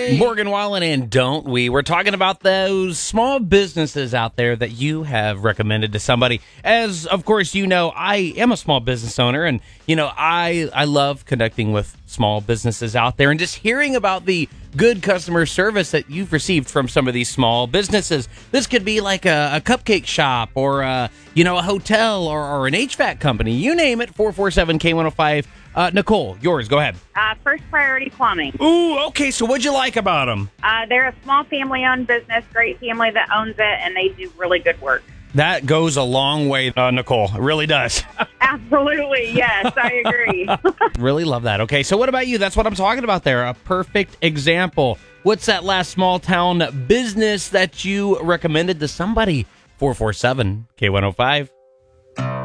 Morgan Wallen and Don't We? We're talking about those small businesses out there that you have recommended to somebody. As, of course, you know, I am a small business owner, and, you know, I love connecting with small businesses out there and just hearing about the good customer service that you've received from some of these small businesses. This could be like a cupcake shop or, a hotel or an HVAC company. You name it, 447-K105. Nicole, yours. Go ahead. First Priority Plumbing. Ooh, okay. So what'd you like about them? They're a small family-owned business, great family that owns it, and they do really good work. That goes a long way, Nicole. It really does. Absolutely, yes, I agree. Really love that. Okay, so what about you? That's what I'm talking about there. A perfect example. What's that last small town business that you recommended to somebody? 447-K105.